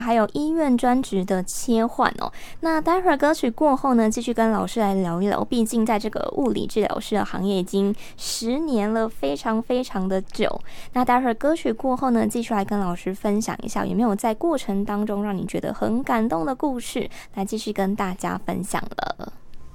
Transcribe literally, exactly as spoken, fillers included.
还有医院专职的切换哦。那待会儿歌曲过后呢，继续跟老师来聊一聊，毕竟在这个物理治疗师的行业已经十年了，非常非常的久。那待会儿歌曲过后呢，继续来跟老师分享一下，有没有在过程当中让你觉得很感动的故事，来继续跟大家分享了。